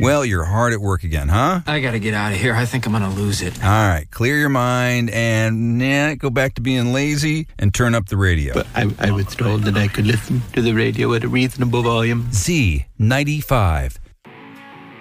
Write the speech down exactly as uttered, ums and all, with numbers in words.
Well, you're hard at work again, huh? I gotta get out of here. I think I'm gonna lose it. All right, clear your mind and nah, go back to being lazy and turn up the radio. But I, I was told that I could listen to the radio at a reasonable volume. Z ninety-five.